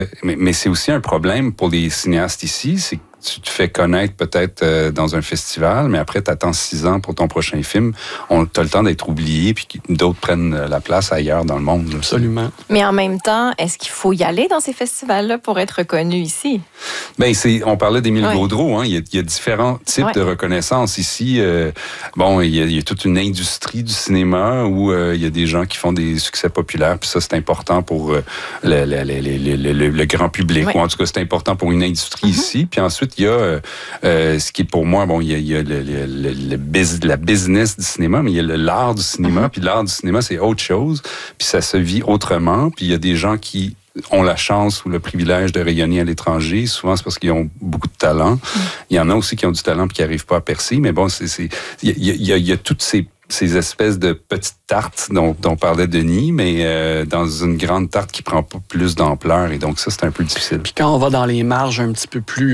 Mais c'est aussi un problème pour les cinéastes ici, c'est que tu te fais connaître peut-être dans un festival, mais après, tu attends 6 ans pour ton prochain film. Tu as le temps d'être oublié, puis d'autres prennent la place ailleurs dans le monde. Là. Absolument. Mais en même temps, est-ce qu'il faut y aller dans ces festivals-là pour être reconnu ici? Bien, on parlait d'Émile Gaudreau. Hein. Il y a différents types de reconnaissance ici. Il y a toute une industrie du cinéma où il y a des gens qui font des succès populaires, puis ça, c'est important pour le grand public. Ou en tout cas, c'est important pour une industrie ici. Puis ensuite, il y a ce qui est pour moi, il y a la business du cinéma, mais il y a l'art du cinéma. Puis l'art du cinéma, c'est autre chose. Puis ça se vit autrement. Puis il y a des gens qui ont la chance ou le privilège de rayonner à l'étranger. Souvent, c'est parce qu'ils ont beaucoup de talent. Il y en a aussi qui ont du talent et qui n'arrivent pas à percer. Mais bon, il y a toutes ces espèces de petites tartes dont parlait Denis, mais dans une grande tarte qui prend pas plus d'ampleur. Et donc, ça, c'est un peu difficile. Puis quand on va dans les marges un petit peu plus...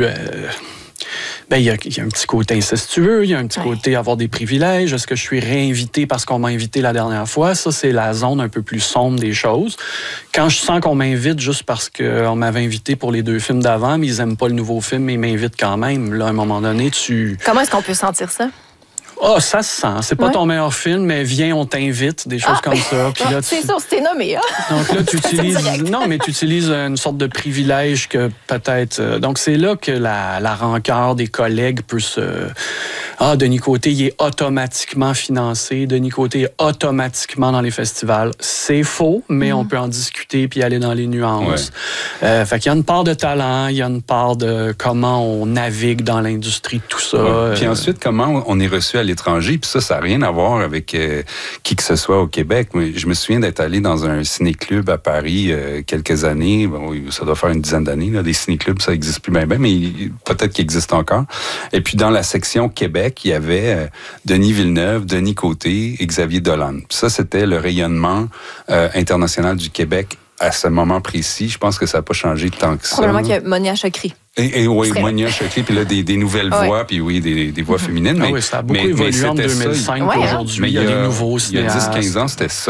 il y a un petit côté incestueux, il y a un petit côté avoir des privilèges. Est-ce que je suis réinvité parce qu'on m'a invité la dernière fois? Ça, c'est la zone un peu plus sombre des choses. Quand je sens qu'on m'invite juste parce qu'on m'avait invité pour les 2 films d'avant, mais ils n'aiment pas le nouveau film, mais ils m'invitent quand même. Là, à un moment donné, Comment est-ce qu'on peut sentir ça? Ah, ça se sent. C'est pas ton meilleur film, mais viens, on t'invite, des choses comme ça. Puis là, c'est sûr, c'était nommé. Hein? Donc là, tu utilises une sorte de privilège que peut-être... donc c'est là que la rancœur des collègues peut se... Denis Côté, il est automatiquement financé. Denis Côté est automatiquement dans les festivals. C'est faux, mais on peut en discuter puis aller dans les nuances. Fait qu'il y a une part de talent, il y a une part de comment on navigue dans l'industrie, tout ça. Puis ensuite, comment on est reçu à l'étranger. Puis ça n'a rien à voir avec qui que ce soit au Québec. Mais je me souviens d'être allé dans un ciné-club à Paris quelques années. Bon, ça doit faire une dizaine d'années. Là. Les ciné-clubs, ça n'existe plus bien, mais peut-être qu'il existe encore. Et puis dans la section Québec, il y avait Denis Villeneuve, Denis Côté et Xavier Dolan. Puis ça, c'était le rayonnement international du Québec à ce moment précis. Je pense que ça n'a pas changé tant que ça. Probablement qu'il y a Monia Chokri. Et oui, Monia Chokri, puis là, des nouvelles voix, puis oui, des voix féminines. Mais ça a beaucoup évolué en 2005 aujourd'hui. Mais il y a des nouveaux cinéastes. Il y a 10-15 ans, c'était ça.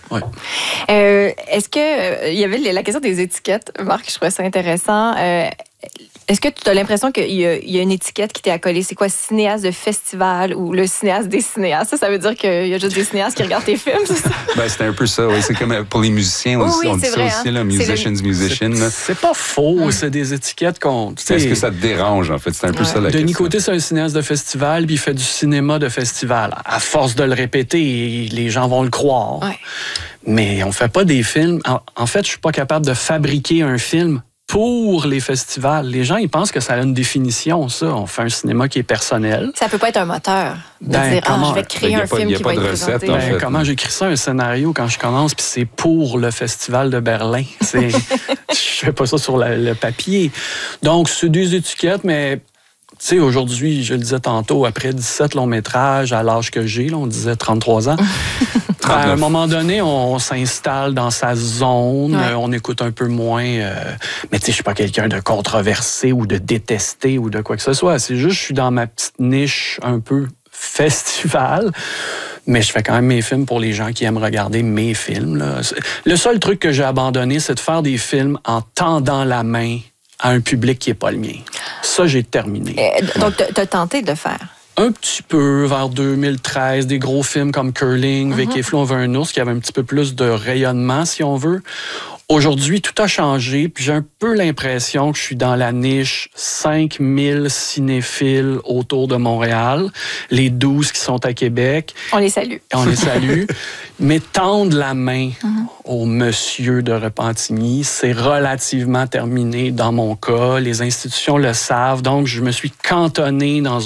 Est-ce que... il y avait la question des étiquettes, Marc, je trouvais ça intéressant. Est-ce que tu as l'impression qu'il y a une étiquette qui t'est accolée? C'est quoi, cinéaste de festival ou le cinéaste des cinéastes? Ça veut dire qu'il y a juste des cinéastes qui regardent tes films, c'est ça? C'est un peu ça, oui. C'est comme pour les musiciens aussi. On dit ça aussi, là, musician. C'est pas faux, c'est des étiquettes qu'on... Est-ce que ça te dérange, en fait? C'est un peu ça la question. Denis Côté, c'est un cinéaste de festival, puis il fait du cinéma de festival. À force de le répéter, les gens vont le croire. Mais on fait pas des films... En fait, je suis pas capable de fabriquer un film pour les festivals. Les gens, ils pensent que ça a une définition, ça. On fait un cinéma qui est personnel. Ça peut pas être un moteur. De dire, je vais créer un film qui va être présenté. Comment j'écris ça, un scénario, quand je commence, puis c'est pour le Festival de Berlin. Je fais pas ça sur le papier. Donc, c'est des étiquettes, mais... Tu sais, aujourd'hui, je le disais tantôt, après 17 longs métrages, à l'âge que j'ai, là, on disait 33 ans, à un moment donné, on s'installe dans sa zone, on écoute un peu moins. Mais tu sais, je suis pas quelqu'un de controversé ou de détesté ou de quoi que ce soit. C'est juste, je suis dans ma petite niche un peu festival. Mais je fais quand même mes films pour les gens qui aiment regarder mes films. Là. Le seul truc que j'ai abandonné, c'est de faire des films en tendant la main à un public qui n'est pas le mien. Ça, j'ai terminé. Donc, tu as tenté de le faire? Un petit peu, vers 2013, des gros films comme Curling, Vic et Flo, on veut un ours, qui avait un petit peu plus de rayonnement, si on veut. Aujourd'hui, tout a changé, puis j'ai un peu l'impression que je suis dans la niche 5000 cinéphiles autour de Montréal, les 12 qui sont à Québec. On les salue. Mais tendre la main au monsieur de Repentigny, c'est relativement terminé dans mon cas. Les institutions le savent, donc je me suis cantonné dans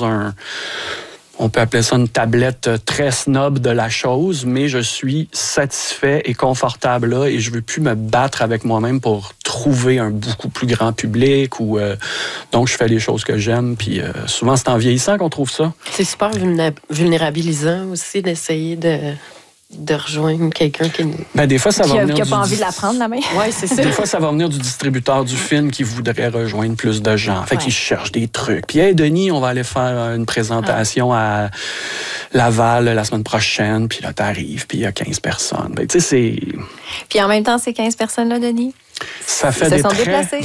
on peut appeler ça une tablette très snob de la chose, mais je suis satisfait et confortable là et je veux plus me battre avec moi-même pour trouver un beaucoup plus grand public. Donc, je fais les choses que j'aime, puis souvent, c'est en vieillissant qu'on trouve ça. C'est super vulnérabilisant aussi d'essayer de rejoindre quelqu'un qui... des fois, ça va venir qui n'a pas envie de la prendre, la main. Oui, c'est ça. Des fois, ça va venir du distributeur du film qui voudrait rejoindre plus de gens. Fait qu'il cherche des trucs. Puis, hey, Denis, on va aller faire une présentation à Laval la semaine prochaine. Puis là, t'arrives, puis il y a 15 personnes. Tu sais, c'est... Puis en même temps, ces 15 personnes-là, Denis, ça fait se sont déplacés.